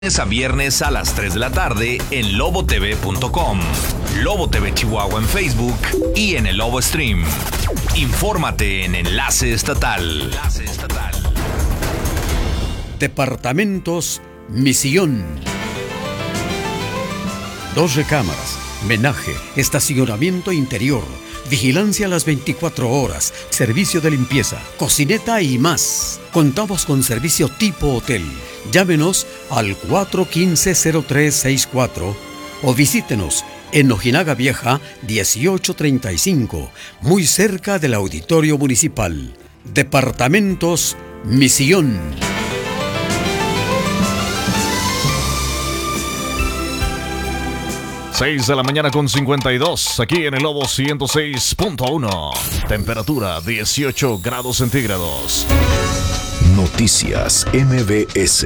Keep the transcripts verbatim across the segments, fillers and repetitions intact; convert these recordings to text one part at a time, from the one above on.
A viernes a las tres de la tarde en lobo t v punto com, Lobo T V Chihuahua en Facebook y en el Lobo Stream. Infórmate en Enlace Estatal. Enlace Estatal. Departamentos Misión. Dos recámaras, menaje, estacionamiento interior, vigilancia a las veinticuatro horas, servicio de limpieza, cocineta y más. Contamos con servicio tipo hotel. Llámenos al cuatro uno cinco, cero tres seis cuatro o visítenos en Ojinaga Vieja dieciocho treinta y cinco, muy cerca del Auditorio Municipal. Departamentos Misión. seis de la mañana con cincuenta y dos, aquí en el Lobo ciento seis punto uno. Temperatura dieciocho grados centígrados. Noticias M B S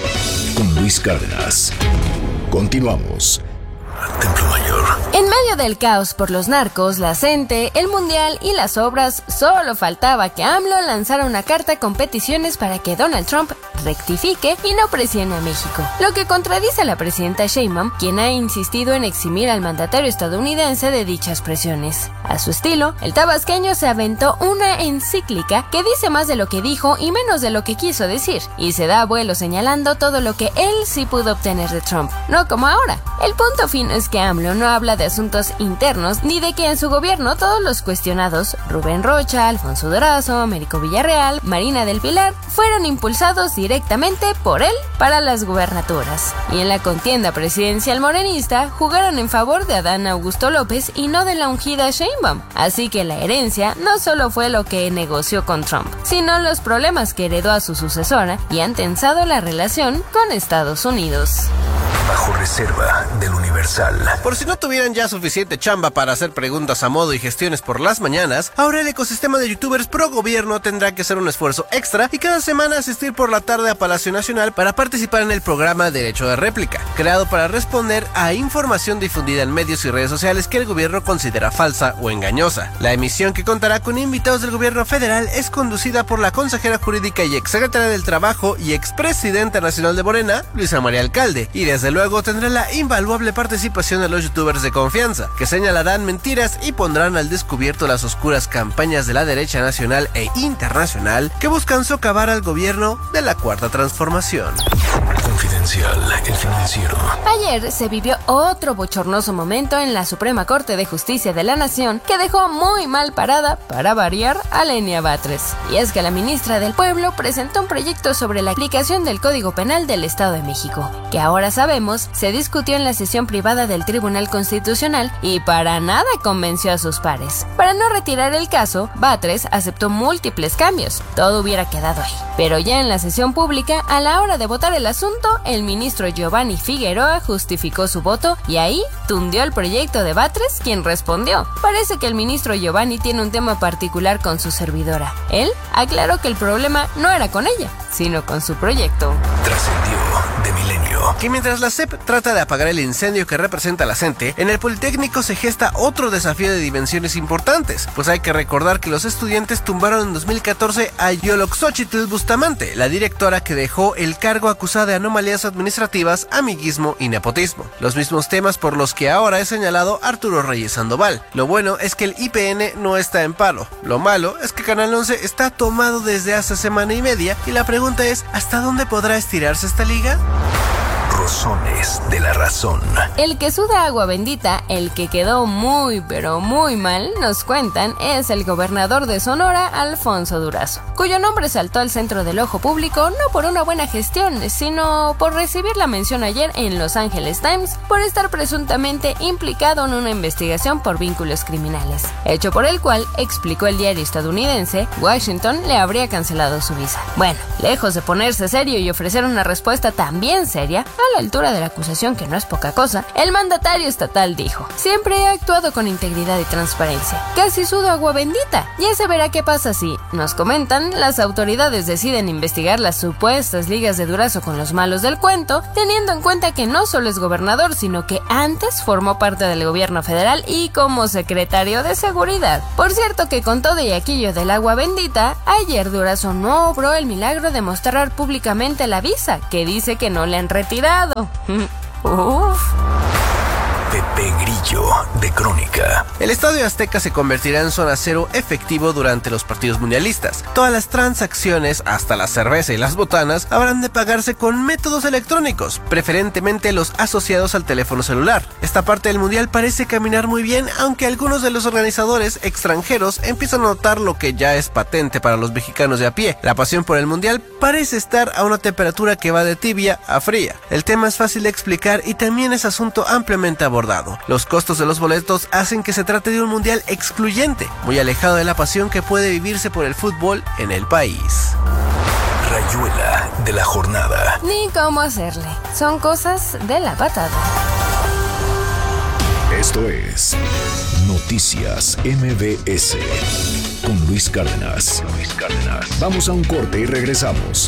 con Luis Cárdenas. Continuamos. Templo Mayor. En medio del caos por los narcos, la CENTE, el Mundial y las obras, solo faltaba que AMLO lanzara una carta con peticiones para que Donald Trump rectifique y no presione a México, lo que contradice a la presidenta Sheinbaum, quien ha insistido en eximir al mandatario estadounidense de dichas presiones. A su estilo, el tabasqueño se aventó una encíclica que dice más de lo que dijo y menos de lo que quiso decir, y se da vuelo señalando todo lo que él sí pudo obtener de Trump, no como ahora. El punto fino es que AMLO no habla de asuntos internos ni de que en su gobierno todos los cuestionados, Rubén Rocha, Alfonso Durazo, Américo Villarreal, Marina del Pilar, fueron impulsados directamente por él para las gubernaturas. Y en la contienda presidencial morenista jugaron en favor de Adán Augusto López y no de la ungida Sheinbaum. Así que la herencia no solo fue lo que negoció con Trump, sino los problemas que heredó a su sucesora y han tensado la relación con Estados Unidos. Bajo reserva del Universal. Por si no tuvieran ya suficiente chamba para hacer preguntas a modo y gestiones por las mañanas, ahora el ecosistema de youtubers pro gobierno tendrá que hacer un esfuerzo extra y cada semana asistir por la tarde a Palacio Nacional para participar en el programa Derecho de Réplica, creado para responder a información difundida en medios y redes sociales que el gobierno considera falsa o engañosa. La emisión, que contará con invitados del gobierno federal, es conducida por la consejera jurídica y exsecretaria del Trabajo y expresidenta nacional de Morena, Luisa María Alcalde, y desde luego tendrá la invaluable participación de los youtubers de confianza, que señalarán mentiras y pondrán al descubierto las oscuras campañas de la derecha nacional e internacional que buscan socavar al gobierno de la Cuarta Transformación. Confidencial, el financiero. Ayer se vivió otro bochornoso momento en la Suprema Corte de Justicia de la Nación que dejó muy mal parada, para variar, a Lenia Batres. Y es que la ministra del Pueblo presentó un proyecto sobre la aplicación del Código Penal del Estado de México, que ahora sabemos se discutió en la sesión privada del Tribunal Constitucional y para nada convenció a sus pares. Para no retirar el caso, Batres aceptó múltiples cambios. Todo hubiera quedado ahí. Pero ya en la sesión pública, a la hora de votar el asunto, el ministro Giovanni Figueroa justificó su voto y ahí tundió el proyecto de Batres, quien respondió. Parece que el ministro Giovanni tiene un tema particular con su servidora. Él aclaró que el problema no era con ella, sino con su proyecto. Trascendió de Milenio. Que mientras la S E P trata de apagar el incendio que representa la CENTE, en el Politécnico se gesta otro desafío de dimensiones importantes, pues hay que recordar que los estudiantes tumbaron en dos mil catorce a Yoloxóchitl Bustamante, la directora que dejó el cargo acusada de anomalías administrativas, amiguismo y nepotismo, los mismos temas por los que ahora es señalado Arturo Reyes Sandoval. Lo bueno es que el I P N no está en paro, lo malo es que Canal once está tomado desde hace semana y media y la pregunta es, ¿hasta dónde podrá estirarse esta liga? Rozones de la razón. El que suda agua bendita, el que quedó muy pero muy mal, nos cuentan, es el gobernador de Sonora, Alfonso Durazo, cuyo nombre saltó al centro del ojo público no por una buena gestión, sino por recibir la mención ayer en Los Angeles Times por estar presuntamente implicado en una investigación por vínculos criminales, hecho por el cual, explicó el diario estadounidense, Washington le habría cancelado su visa. Bueno, lejos de ponerse serio y ofrecer una respuesta también seria, a la altura altura de la acusación, que no es poca cosa, el mandatario estatal dijo: siempre he actuado con integridad y transparencia. Casi sudo agua bendita. Ya se verá qué pasa si, nos comentan, las autoridades deciden investigar las supuestas ligas de Durazo con los malos del cuento, teniendo en cuenta que no solo es gobernador, sino que antes formó parte del gobierno federal y como secretario de seguridad. Por cierto que con todo y aquello del agua bendita, ayer Durazo no obró el milagro de mostrar públicamente la visa, que dice que no le han retirado. Uf. Pepe Grillo de Crónica. El Estadio Azteca se convertirá en zona cero efectivo durante los partidos mundialistas. Todas las transacciones, hasta la cerveza y las botanas, habrán de pagarse con métodos electrónicos, preferentemente los asociados al teléfono celular. Esta parte del mundial parece caminar muy bien, aunque algunos de los organizadores extranjeros empiezan a notar lo que ya es patente para los mexicanos de a pie. La pasión por el mundial parece estar a una temperatura que va de tibia a fría. El tema es fácil de explicar y también es asunto ampliamente abordado. Los costos de los boletos hacen que se trate de un mundial excluyente, muy alejado de la pasión que puede vivirse por el fútbol en el país. Rayuela de la jornada. Ni cómo hacerle. Son cosas de la patada. Esto es Noticias M V S con Luis Cárdenas. Luis Cárdenas. Vamos a un corte y regresamos.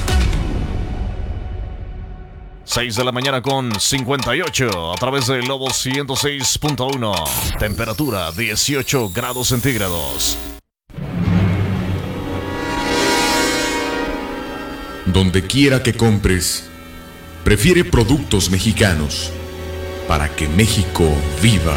seis de la mañana con cincuenta y ocho a través de Lobo ciento seis punto uno. Temperatura dieciocho grados centígrados. Donde quiera que compres, prefiere productos mexicanos para que México viva.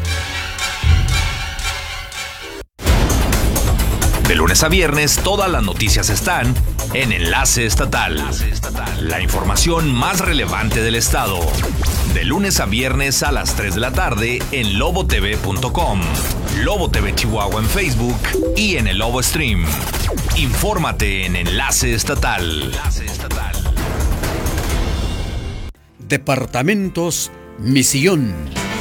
De lunes a viernes, todas las noticias están en Enlace Estatal. La información más relevante del estado. De lunes a viernes a las tres de la tarde en lobo t v punto com, Lobo T V Chihuahua en Facebook y en el Lobo Stream. Infórmate en Enlace Estatal. Departamentos Misión.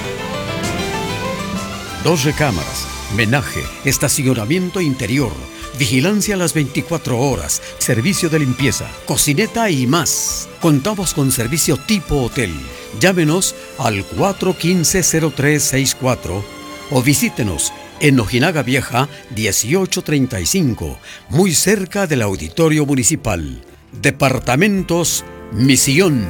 Dos recámaras, menaje, estacionamiento interior, vigilancia a las veinticuatro horas, servicio de limpieza, cocineta y más. Contamos con servicio tipo hotel. Llámenos al cuatro uno cinco, cero tres seis cuatro o visítenos en Ojinaga Vieja dieciocho treinta y cinco, muy cerca del Auditorio Municipal. Departamentos Misión.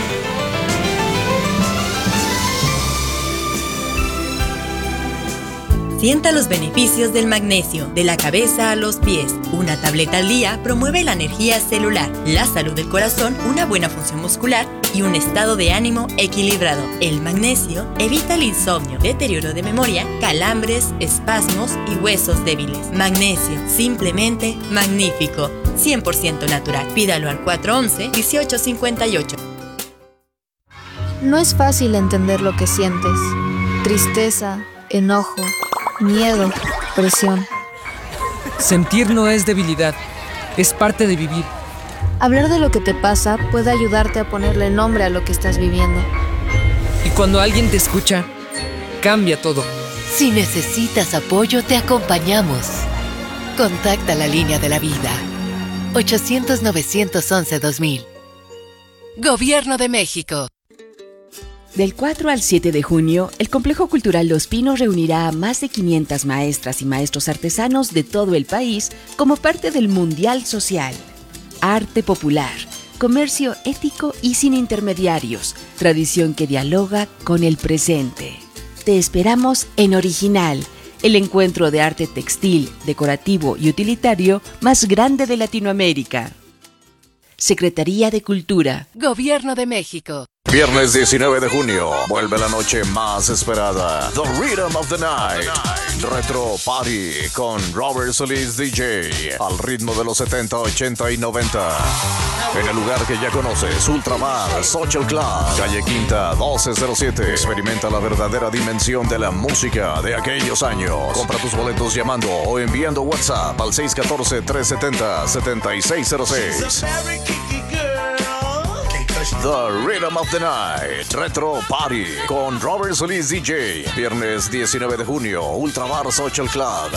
Sienta los beneficios del magnesio, de la cabeza a los pies. Una tableta al día promueve la energía celular, la salud del corazón, una buena función muscular y un estado de ánimo equilibrado. El magnesio evita el insomnio, deterioro de memoria, calambres, espasmos y huesos débiles. Magnesio, simplemente magnífico. cien por ciento natural. Pídalo al cuatro once, dieciocho cincuenta y ocho. No es fácil entender lo que sientes. Tristeza, enojo, miedo, presión. Sentir no es debilidad, es parte de vivir. Hablar de lo que te pasa puede ayudarte a ponerle nombre a lo que estás viviendo. Y cuando alguien te escucha, cambia todo. Si necesitas apoyo, te acompañamos. Contacta la línea de la vida. ochocientos, novecientos once, dos mil. Gobierno de México. Del cuatro al siete de junio, el Complejo Cultural Los Pinos reunirá a más de quinientas maestras y maestros artesanos de todo el país como parte del Mundial Social. Arte popular, comercio ético y sin intermediarios, tradición que dialoga con el presente. Te esperamos en Original, el encuentro de arte textil, decorativo y utilitario más grande de Latinoamérica. Secretaría de Cultura. Gobierno de México. Viernes diecinueve de junio, vuelve la noche más esperada. The Rhythm of the Night. Retro Party con Robert Solís D J. Al ritmo de los setenta, ochenta y noventa. En el lugar que ya conoces, Ultramar Social Club. Calle Quinta, doce cero siete. Experimenta la verdadera dimensión de la música de aquellos años. Compra tus boletos llamando o enviando WhatsApp al seis uno cuatro, tres siete cero, siete seis cero seis. The Rhythm of the Night Retro Party con Robert Solís D J. Viernes diecinueve de junio, Ultramar Social Club.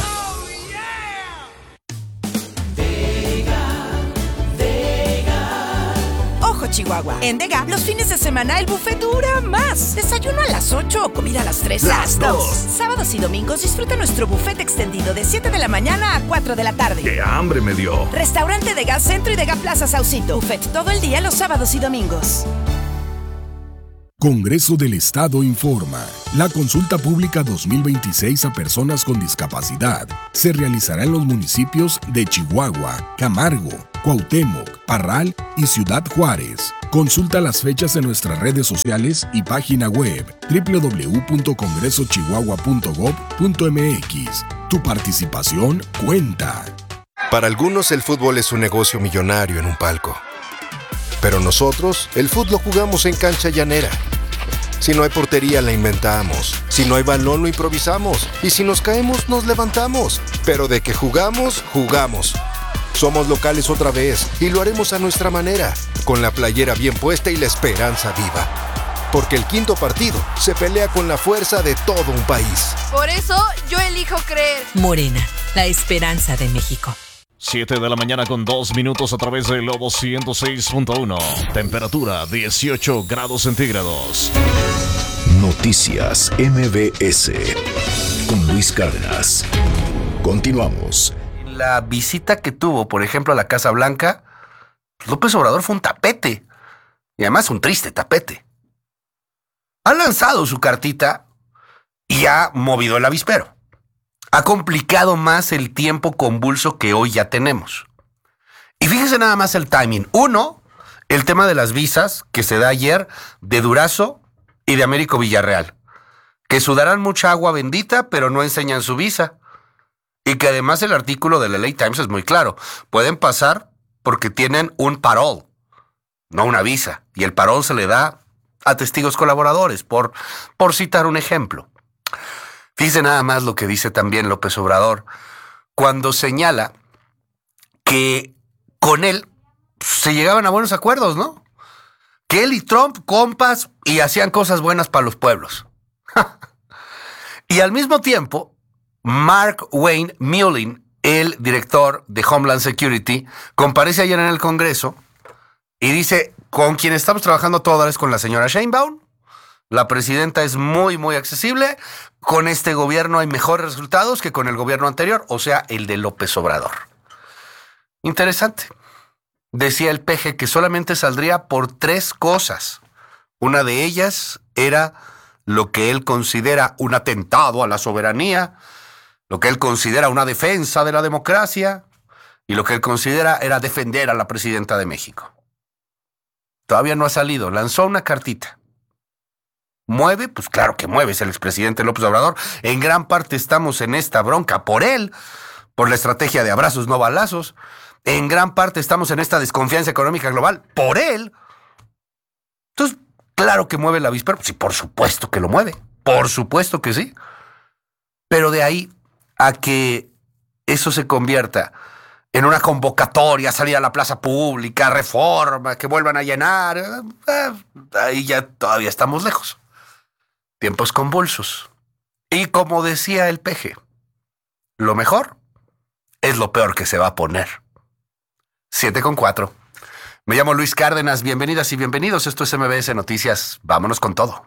Chihuahua. En Dega, los fines de semana el buffet dura más. Desayuno a las ocho o comida a las tres. Las dos. Sábados y domingos disfruta nuestro buffet extendido de siete de la mañana a cuatro de la tarde. ¡Qué hambre me dio! Restaurante Dega Centro y Dega Plaza Saucito. Buffet todo el día los sábados y domingos. Congreso del Estado informa. La consulta pública dos mil veintiséis a personas con discapacidad se realizará en los municipios de Chihuahua, Camargo, Cuauhtémoc, Parral y Ciudad Juárez. Consulta las fechas en nuestras redes sociales y página web doble u doble u doble u punto congreso chihuahua punto gob punto m x. Tu participación cuenta. Para algunos el fútbol es un negocio millonario en un palco. Pero nosotros, el fútbol lo jugamos en cancha llanera. Si no hay portería, la inventamos. Si no hay balón, lo improvisamos. Y si nos caemos, nos levantamos. Pero de que jugamos, jugamos. Somos locales otra vez y lo haremos a nuestra manera, con la playera bien puesta y la esperanza viva. Porque el quinto partido se pelea con la fuerza de todo un país. Por eso, yo elijo creer. Morena, la esperanza de México. siete de la mañana con dos minutos a través de Lobo ciento seis punto uno. Temperatura dieciocho grados centígrados. Noticias M B S con Luis Cárdenas. Continuamos. La visita que tuvo, por ejemplo, a la Casa Blanca, López Obrador fue un tapete. Y además un triste tapete. Ha lanzado su cartita y ha movido el avispero. Ha complicado más el tiempo convulso que hoy ya tenemos. Y fíjese nada más el timing. Uno, el tema de las visas que se da ayer de Durazo y de Américo Villarreal, que sudarán mucha agua bendita, pero no enseñan su visa. Y que además el artículo del L A Times es muy claro. Pueden pasar porque tienen un parol, no una visa. Y el parol se le da a testigos colaboradores, por, por citar un ejemplo. Fíjese nada más lo que dice también López Obrador cuando señala que con él se llegaban a buenos acuerdos, ¿no? Que él y Trump, compas, y hacían cosas buenas para los pueblos. Y al mismo tiempo, Mark Wayne Mullin, el director de Homeland Security, comparece ayer en el Congreso y dice, con quien estamos trabajando todo es con la señora Sheinbaum. La presidenta es muy, muy accesible. Con este gobierno hay mejores resultados que con el gobierno anterior, o sea, el de López Obrador. Interesante. Decía el Peje que solamente saldría por tres cosas. Una de ellas era lo que él considera un atentado a la soberanía, lo que él considera una defensa de la democracia y lo que él considera era defender a la presidenta de México. Todavía no ha salido. Lanzó una cartita. ¿Mueve? Pues claro que mueve, es el expresidente López Obrador. En gran parte estamos en esta bronca por él, por la estrategia de abrazos no balazos. En gran parte estamos en esta desconfianza económica global por él. Entonces, claro que mueve el avispero. Sí, por supuesto que lo mueve. Por supuesto que sí. Pero de ahí a que eso se convierta en una convocatoria, salir a la plaza pública, reforma, que vuelvan a llenar, eh, ahí ya todavía estamos lejos. Tiempos convulsos. Y como decía el Peje, lo mejor es lo peor que se va a poner. siete con cuatro. Me llamo Luis Cárdenas. Bienvenidas y bienvenidos. Esto es M B S Noticias. Vámonos con todo.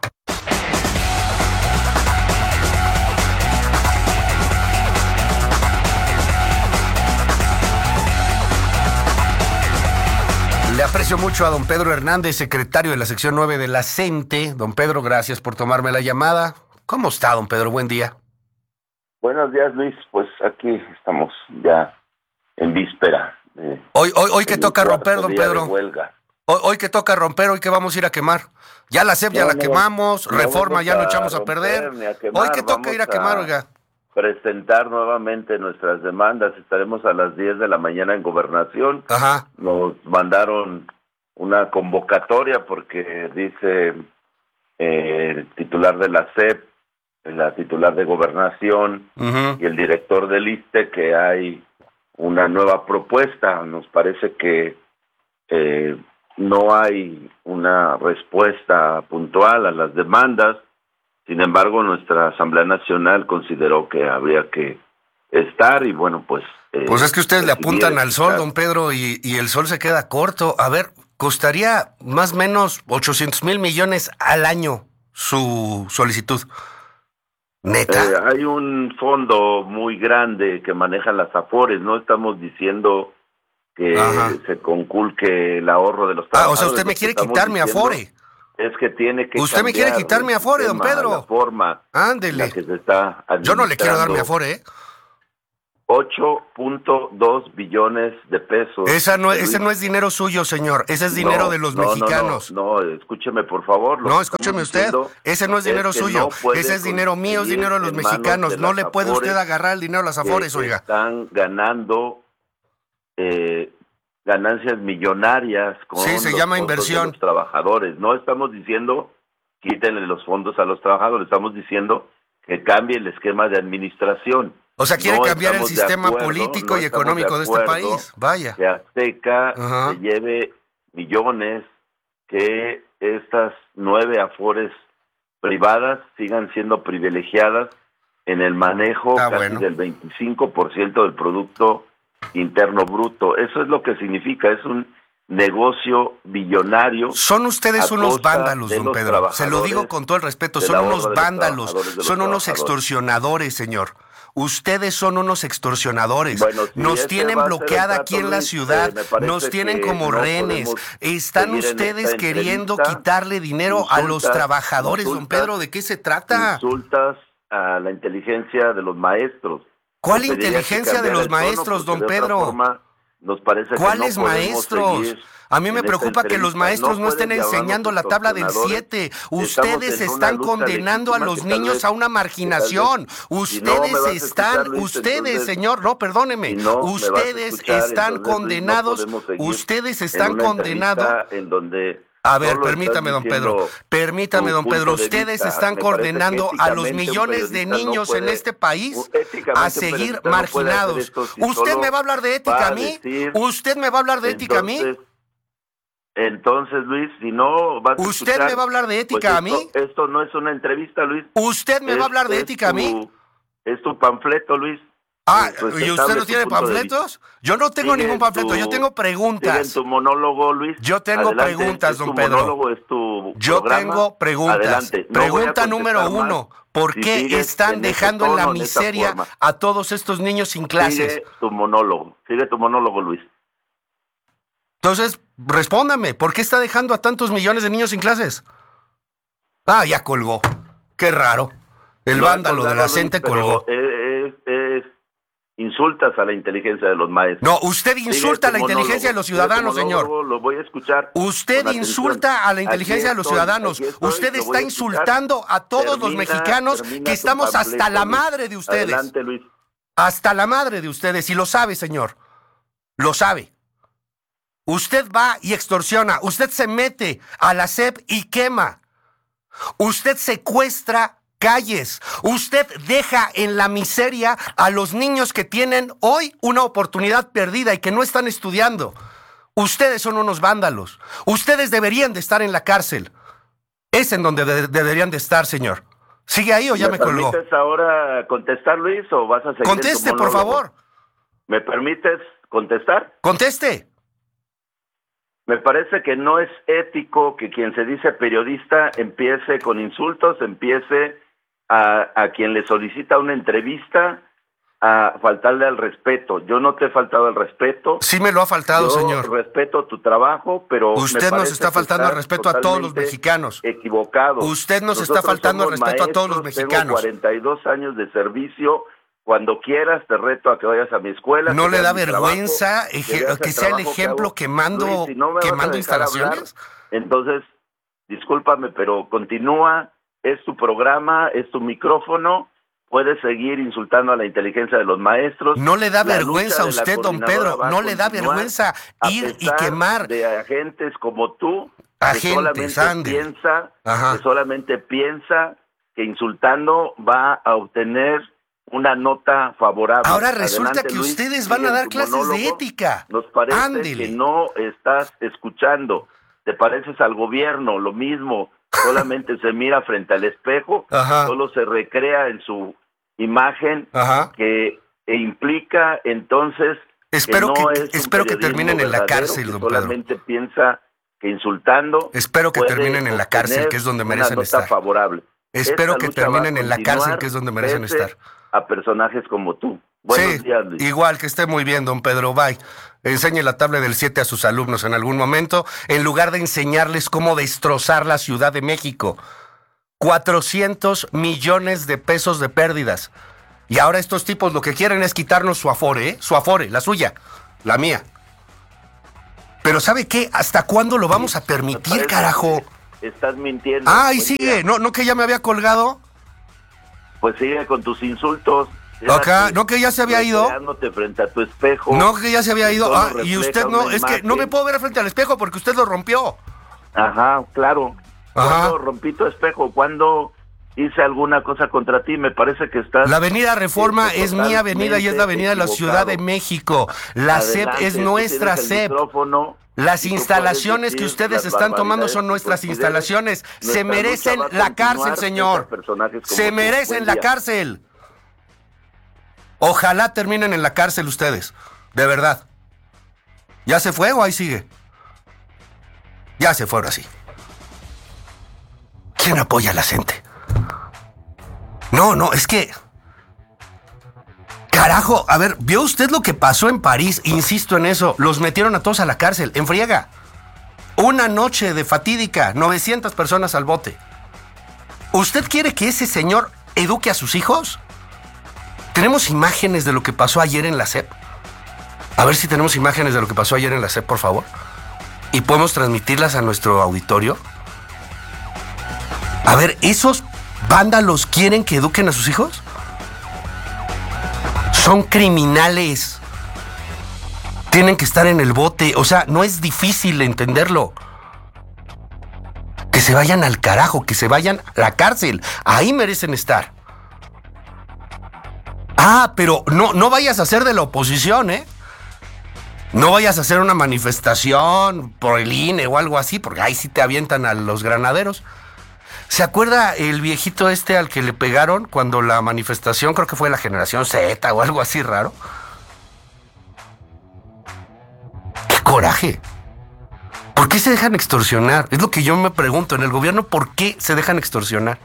Le aprecio mucho a don Pedro Hernández, secretario de la sección nueve de la CENTE. Don Pedro, gracias por tomarme la llamada. ¿Cómo está, don Pedro? Buen día. Buenos días, Luis. Pues aquí estamos ya en víspera. De, hoy hoy, hoy que toca romper, don Pedro. Hoy, hoy que toca romper, hoy que vamos a ir a quemar. Ya la C E P no, ya la no, quemamos, no reforma ya lo echamos a, a perder. A quemar, hoy que toca ir a quemar, oiga. Presentar nuevamente nuestras demandas. Estaremos a las diez de la mañana en Gobernación. Ajá. Nos mandaron una convocatoria porque dice eh, el titular de la C E P, la titular de Gobernación uh-huh. y el director del I S S S T E que hay una nueva propuesta. Nos parece que eh, no hay una respuesta puntual a las demandas. Sin embargo, nuestra Asamblea Nacional consideró que habría que estar y bueno, pues... Eh, pues es que ustedes le apuntan al sol, don Pedro, y, y el sol se queda corto. A ver, costaría más o menos ochocientos mil millones al año su solicitud. ¿Neta? Eh, hay un fondo muy grande que maneja las Afores, no estamos diciendo que Ajá. se conculque el ahorro de los trabajadores. Ah, o sea, usted me quiere quitar mi Afore. Es que tiene que Usted me quiere quitar mi Afore, don Pedro. La forma Ándele. en la que se está Yo no le quiero dar mi Afore, ¿eh? ocho punto dos billones de pesos. Esa no, ese no es dinero suyo, señor. Ese es dinero no, de los no, mexicanos. No, no, no, escúcheme, por favor. No, escúcheme usted. Ese no es dinero es suyo. No ese es dinero mío, es dinero de los mexicanos. De no le puede usted agarrar el dinero a las Afores, oiga. Están ganando eh, ganancias millonarias con sí, se los llama fondos inversión. de los trabajadores. No estamos diciendo quítenle los fondos a los trabajadores, estamos diciendo que cambie el esquema de administración. O sea, quiere no cambiar el sistema acuerdo, político no y económico de, de este país. Vaya. Que Azteca Ajá. se lleve millones, que estas nueve Afores privadas sigan siendo privilegiadas en el manejo ah, casi bueno. del veinticinco por ciento del Producto Interno Bruto. Eso es lo que significa, es un negocio billonario. Son ustedes unos vándalos, don Pedro. Se lo digo con todo el respeto, son unos vándalos, son unos extorsionadores, señor. Ustedes son unos extorsionadores. Bueno, si nos tienen bloqueada aquí en la ciudad, eh, nos tienen como no rehenes. Están ustedes queriendo quitarle dinero insultas, a los trabajadores, insultas, don Pedro. ¿De qué se trata? Insultas a la inteligencia de los maestros. ¿Cuál inteligencia de los maestros, don Pedro? Forma, nos parece ¿Cuáles que no maestros? A mí me preocupa que los maestros no, no estén enseñando la tabla del siete. Ustedes están condenando a los niños a una marginación. Ustedes si no están, escuchar, Luis, ustedes, entonces, señor, no, perdóneme. Si no ustedes escuchar, están condenados, no ustedes están condenados. En donde A ver, permítame, don Pedro, permítame, don Pedro, ustedes están condenando a los millones de niños en este país a seguir marginados. ¿Usted me va a hablar de ética a mí? ¿Usted me va a hablar de ética a mí? Entonces, Luis, si no vas a ¿Usted escuchar, me va a hablar de ética pues esto, a mí? Esto no es una entrevista, Luis. ¿Usted me es, va a hablar de ética tu, a mí? Es tu panfleto, Luis. Ah, pues ¿y usted no tiene panfletos? Yo no tengo sigue ningún panfleto, tu, yo tengo preguntas. En tu monólogo, Luis. Yo tengo Adelante, preguntas, don tu Pedro. Monólogo, es tu yo programa. tengo preguntas. Adelante. No Pregunta número uno. ¿Por si qué están en dejando en la miseria en a todos estos niños sin clases? Sigue tu monólogo. Sigue tu monólogo, Luis. Entonces, respóndame, ¿por qué está dejando a tantos millones de niños sin clases? Ah, ya colgó. Qué raro. El no vándalo de la gente colgó. Es, es, es, insultas a la inteligencia de los maestros. No, usted insulta a la monólogo. inteligencia de los ciudadanos, señor. Lo voy a escuchar. Usted insulta a la inteligencia de los ciudadanos. Estoy, usted está insultando a todos termina, los mexicanos que estamos hasta la madre de ustedes. Adelante, Luis. Hasta la madre de ustedes, y lo sabe, señor. Lo sabe. Usted va y extorsiona, usted se mete a la S E P y quema, usted secuestra calles, usted deja en la miseria a los niños que tienen hoy una oportunidad perdida y que no están estudiando. Ustedes son unos vándalos, ustedes deberían de estar en la cárcel. Es en donde de- deberían de estar, señor. ¿Sigue ahí o ya me, me colgó? ¿Me permites ahora contestar, Luis, o vas a seguir? Conteste, por favor. ¿Me permites contestar? Conteste. Me parece que no es ético que quien se dice periodista empiece con insultos, empiece a, a quien le solicita una entrevista a faltarle al respeto. Yo no te he faltado al respeto. Sí me lo ha faltado, Yo señor. respeto tu trabajo, pero usted me nos está faltando al respeto a todos los mexicanos. Equivocado. Usted nos Nosotros está faltando al respeto maestros, a todos los mexicanos. Tengo cuarenta y dos años de servicio. Cuando quieras te reto a que vayas a mi escuela. ¿No le da vergüenza trabajo, que, que sea el ejemplo que quemando, Luis, si no quemando instalaciones? Hablar, entonces, discúlpame, pero continúa, es tu programa, es tu micrófono, puedes seguir insultando a la inteligencia de los maestros. No le da vergüenza a usted, don Pedro, no le da vergüenza ir y quemar. De agentes como tú, agentes, que solamente Andy. piensa, Ajá. que solamente piensa que insultando va a obtener una nota favorable. Ahora resulta Adelante, que Luis, ustedes van a dar clases monólogo. de ética. Nos parece Ándele. que no estás escuchando. Te pareces al gobierno, lo mismo. Solamente se mira frente al espejo, Ajá. solo se recrea en su imagen Ajá. que implica entonces espero que no que, es espero que terminen en la cárcel, don Pedro. Solamente piensa que insultando... Espero que terminen en la cárcel, que es donde merecen estar. Favorable. Espero Esta que terminen en la cárcel, que es donde merecen estar. A personajes como tú. Buenos sí, días, Luis. Igual, que esté muy bien, don Pedro. Bye. Enseñe la tabla del siete a sus alumnos en algún momento, en lugar de enseñarles cómo destrozar la Ciudad de México. cuatrocientos millones de pesos de pérdidas. Y ahora estos tipos lo que quieren es quitarnos su afore, ¿eh? Su afore, la suya, la mía. Pero ¿sabe qué? ¿Hasta cuándo lo vamos a permitir, carajo? Estás mintiendo. Ah, y sigue. ¿No, ¿No que ya me había colgado? Pues sigue con tus insultos. Acá, no que ya se había ido. Frente a tu espejo. No que ya se había ido. Ah, y usted no, es que no me puedo ver frente al espejo porque usted lo rompió. Ajá, claro. ¿Cuándo rompí tu espejo? ¿Cuándo hice alguna cosa contra ti? Me parece que estás... La avenida Reforma es mi avenida y es la avenida de la Ciudad de México. La C E P es nuestra C E P. Las instalaciones que ustedes están tomando son nuestras instalaciones. Se merecen la cárcel, señor. Se merecen la cárcel. Ojalá terminen en la cárcel ustedes. De verdad. ¿Ya se fue o ahí sigue? Ya se fue ahora sí. ¿Quién apoya a la gente? No, no, es que... Carajo, a ver, ¿vio usted lo que pasó en París? Insisto en eso, los metieron a todos a la cárcel, en friega. Una noche de fatídica, novecientas personas al bote. ¿Usted quiere que ese señor eduque a sus hijos? ¿Tenemos imágenes de lo que pasó ayer en la C E P? A ver si tenemos imágenes de lo que pasó ayer en la C E P, por favor. ¿Y podemos transmitirlas a nuestro auditorio? A ver, ¿esos vándalos quieren que eduquen a sus hijos? Son criminales. Tienen que estar en el bote. O sea, no es difícil entenderlo. Que se vayan al carajo, que se vayan a la cárcel. Ahí merecen estar. Ah, pero no, no vayas a ser de la oposición, ¿eh? No vayas a hacer una manifestación por el I N E o algo así, porque ahí sí te avientan a los granaderos. ¿Se acuerda el viejito este al que le pegaron cuando la manifestación, creo que fue la generación Z o algo así raro? ¡Qué coraje! ¿Por qué se dejan extorsionar? Es lo que yo me pregunto en el gobierno, ¿por qué se dejan extorsionar?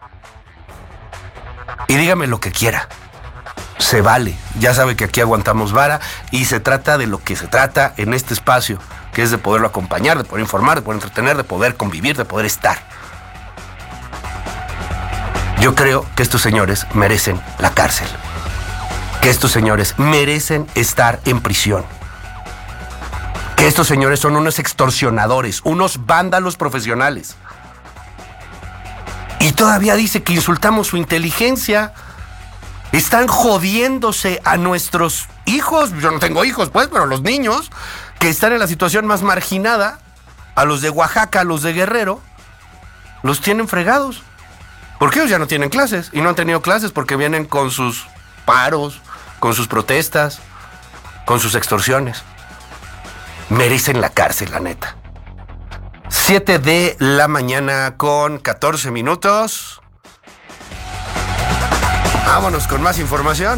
Y dígame lo que quiera. Se vale. Ya sabe que aquí aguantamos vara y se trata de lo que se trata en este espacio, que es de poderlo acompañar, de poder informar, de poder entretener, de poder convivir, de poder estar. Yo creo que estos señores merecen la cárcel. Que estos señores merecen estar en prisión. Que estos señores son unos extorsionadores, unos vándalos profesionales. Y todavía dice que insultamos su inteligencia. Están jodiéndose a nuestros hijos. Yo no tengo hijos, pues, pero los niños que están en la situación más marginada, a los de Oaxaca, a los de Guerrero, los tienen fregados. Porque ellos ya no tienen clases, y no han tenido clases porque vienen con sus paros, con sus protestas, con sus extorsiones. Merecen la cárcel, la neta. siete de la mañana con catorce minutos. Vámonos con más información.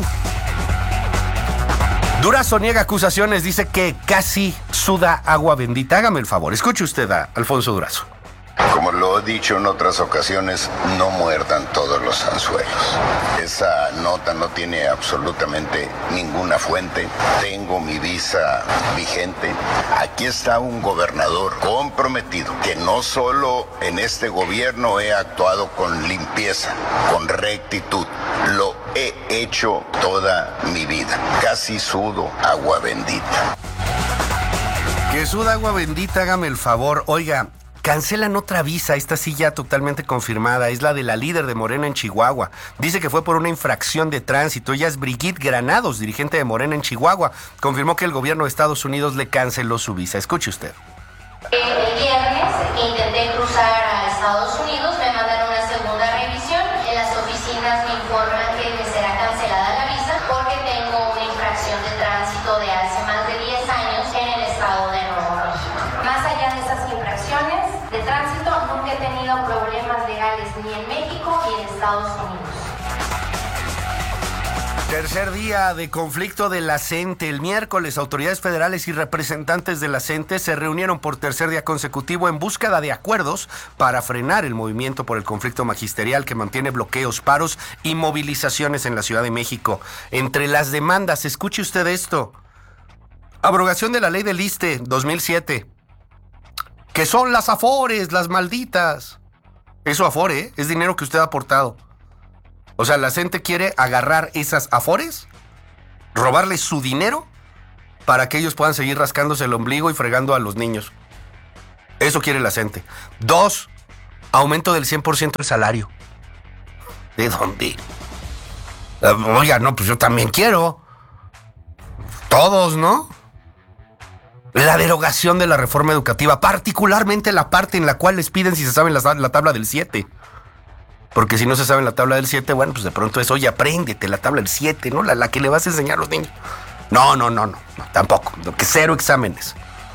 Durazo niega acusaciones, dice que casi suda agua bendita. Hágame el favor, escuche usted a Alfonso Durazo. Como lo he dicho en otras ocasiones, no muerdan todos los anzuelos. Esa nota no tiene absolutamente ninguna fuente. Tengo mi visa vigente. Aquí está un gobernador comprometido, que no solo en este gobierno he actuado con limpieza, con rectitud. Lo he hecho toda mi vida. Casi sudo agua bendita. Que suda agua bendita, hágame el favor. Oiga, cancelan otra visa, esta sí ya totalmente confirmada, es la de la líder de Morena en Chihuahua. Dice que fue por una infracción de tránsito. Ella es Brigitte Granados, dirigente de Morena en Chihuahua. Confirmó que el gobierno de Estados Unidos le canceló su visa. Escuche usted. El viernes intenté cruzar a Estados Unidos, me mandaron una segunda revisión. En las oficinas me informan que me será cancelada la visa porque tengo una infracción de tránsito de hace más de diez años en el estado de Nuevo México. Más allá de esas infracciones de tránsito, nunca he tenido problemas legales ni en México ni en Estados Unidos. Tercer día de conflicto de la CENTE. El miércoles, autoridades federales y representantes de la CENTE se reunieron por tercer día consecutivo en búsqueda de acuerdos para frenar el movimiento por el conflicto magisterial que mantiene bloqueos, paros y movilizaciones en la Ciudad de México. Entre las demandas, escuche usted esto: abrogación de la ley del ISSSTE dos mil siete, que son las afores, las malditas. Eso afore, ¿eh? Es dinero que usted ha aportado. O sea, la CENTE quiere agarrar esas afores, robarles su dinero para que ellos puedan seguir rascándose el ombligo y fregando a los niños. Eso quiere la CENTE. Dos, aumento del cien por ciento del salario. ¿De dónde? Oiga, no, pues yo también quiero. Todos, ¿no? La derogación de la reforma educativa, particularmente la parte en la cual les piden si se saben la, la tabla del siete. Porque si no se sabe la tabla del siete, bueno, pues de pronto es, oye, apréndete la tabla del siete, ¿no? La, la que le vas a enseñar a los niños. No, no, no, no, no, tampoco. Que cero exámenes.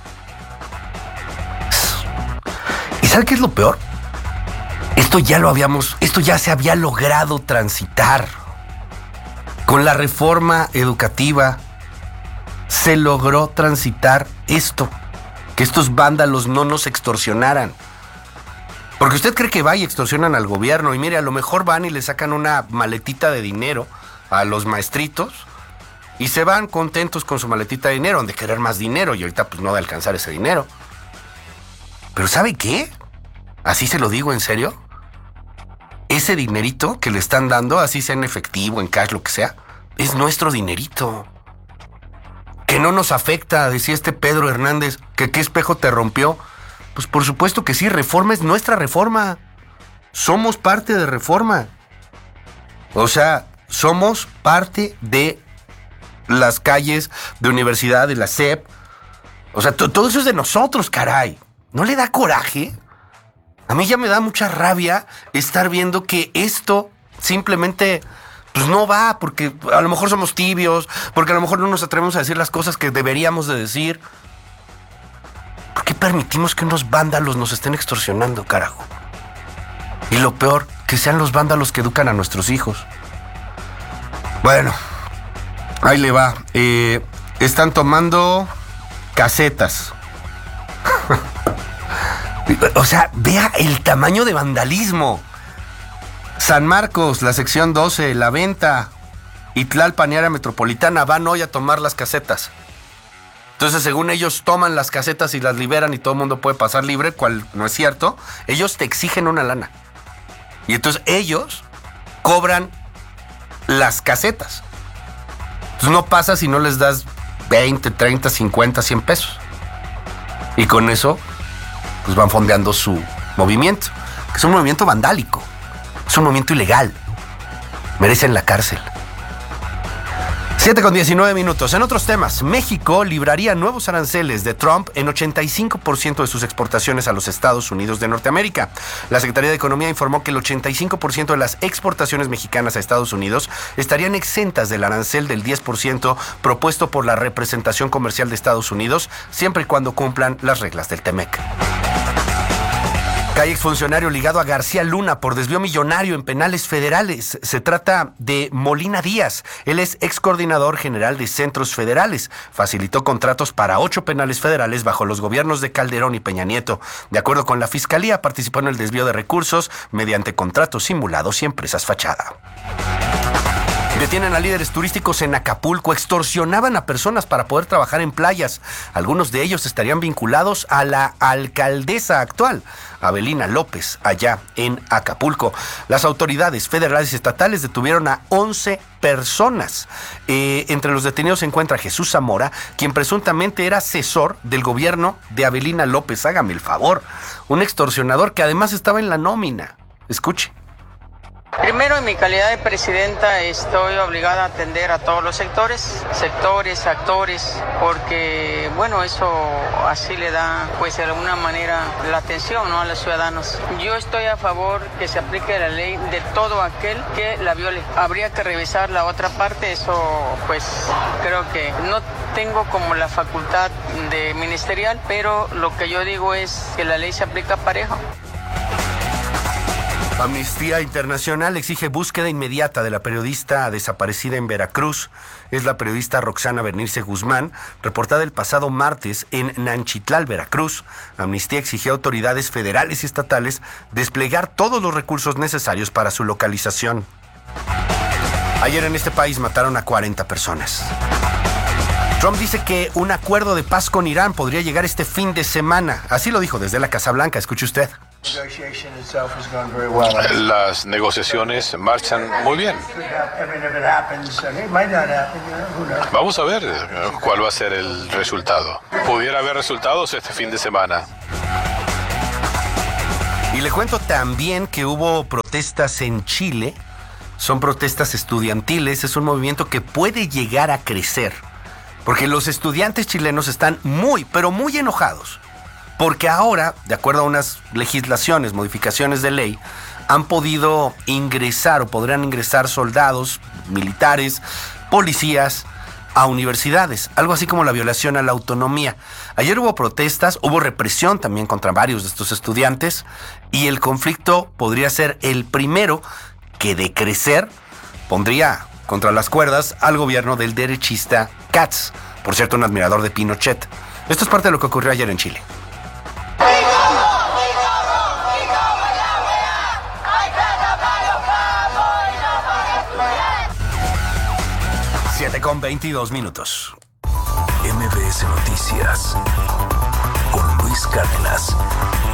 ¿Y sabe qué es lo peor? Esto ya lo habíamos, esto ya se había logrado transitar. Con la reforma educativa se logró transitar esto. Que estos vándalos no nos extorsionaran. Porque usted cree que va y extorsionan al gobierno y mire, a lo mejor van y le sacan una maletita de dinero a los maestritos y se van contentos con su maletita de dinero, han de querer más dinero y ahorita pues no de alcanzar ese dinero. Pero ¿sabe qué? Así se lo digo en serio. Ese dinerito que le están dando, así sea en efectivo, en cash, lo que sea, es nuestro dinerito. Que no nos afecta, decía este Pedro Hernández, que qué espejo te rompió. Pues por supuesto que sí, Reforma es nuestra Reforma. Somos parte de Reforma. O sea, somos parte de las calles de universidad, de la S E P. O sea, todo eso es de nosotros, caray. ¿No le da coraje? A mí ya me da mucha rabia estar viendo que esto simplemente pues no va, porque a lo mejor somos tibios, porque a lo mejor no nos atrevemos a decir las cosas que deberíamos de decir. ¿Por qué permitimos que unos vándalos nos estén extorsionando, carajo? Y lo peor, que sean los vándalos que educan a nuestros hijos. Bueno, ahí le va. Eh, están tomando casetas. O sea, vea el tamaño de vandalismo. San Marcos, la sección doce, La Venta y Tlalpan y área metropolitana van hoy a tomar las casetas. Entonces, según ellos, toman las casetas y las liberan y todo el mundo puede pasar libre, cual no es cierto. Ellos te exigen una lana. Y entonces ellos cobran las casetas. Entonces no pasa si no les das veinte, treinta, cincuenta, cien pesos. Y con eso, pues van fondeando su movimiento. Que es un movimiento vandálico. Es un movimiento ilegal. Merecen la cárcel. siete con diecinueve minutos. En otros temas, México libraría nuevos aranceles de Trump en ochenta y cinco por ciento de sus exportaciones a los Estados Unidos de Norteamérica. La Secretaría de Economía informó que el ochenta y cinco por ciento de las exportaciones mexicanas a Estados Unidos estarían exentas del arancel del diez por ciento propuesto por la representación comercial de Estados Unidos, siempre y cuando cumplan las reglas del TEMEC. Hay exfuncionario ligado a García Luna por desvío millonario en penales federales. Se trata de Molina Díaz. Él es ex coordinador general de Centros Federales. Facilitó contratos para ocho penales federales bajo los gobiernos de Calderón y Peña Nieto. De acuerdo con la Fiscalía, participó en el desvío de recursos mediante contratos simulados y empresas fachada. Detienen a líderes turísticos en Acapulco, extorsionaban a personas para poder trabajar en playas. Algunos de ellos estarían vinculados a la alcaldesa actual, Avelina López, allá en Acapulco. Las autoridades federales y estatales detuvieron a once personas. Eh, entre los detenidos se encuentra Jesús Zamora, quien presuntamente era asesor del gobierno de Avelina López. Hágame el favor. Un extorsionador que además estaba en la nómina. Escuche. Primero, en mi calidad de presidenta, estoy obligada a atender a todos los sectores, sectores, actores, porque, bueno, eso así le da, pues, de alguna manera la atención, ¿no?, a los ciudadanos. Yo estoy a favor que se aplique la ley de todo aquel que la viole. Habría que revisar la otra parte, eso, pues, creo que no tengo como la facultad de ministerial, pero lo que yo digo es que la ley se aplica parejo. Amnistía Internacional exige búsqueda inmediata de la periodista desaparecida en Veracruz. Es la periodista Roxana Bernice Guzmán, reportada el pasado martes en Nanchitlal, Veracruz. Amnistía exigió a autoridades federales y estatales desplegar todos los recursos necesarios para su localización. Ayer en este país mataron a cuarenta personas. Trump dice que un acuerdo de paz con Irán podría llegar este fin de semana. Así lo dijo desde la Casa Blanca. Escuche usted. Las negociaciones marchan muy bien. Vamos a ver cuál va a ser el resultado. Pudiera haber resultados este fin de semana. Y le cuento también que hubo protestas en Chile. Son protestas estudiantiles. Es un movimiento que puede llegar a crecer. Porque los estudiantes chilenos están muy, pero muy enojados. Porque ahora, de acuerdo a unas legislaciones, modificaciones de ley, han podido ingresar o podrán ingresar soldados, militares, policías a universidades. Algo así como la violación a la autonomía. Ayer hubo protestas, hubo represión también contra varios de estos estudiantes. Y el conflicto podría ser el primero que, de crecer, pondría contra las cuerdas al gobierno del derechista Katz. Por cierto, un admirador de Pinochet. Esto es parte de lo que ocurrió ayer en Chile. siete con veintidós minutos. M B S Noticias con Luis Cárdenas.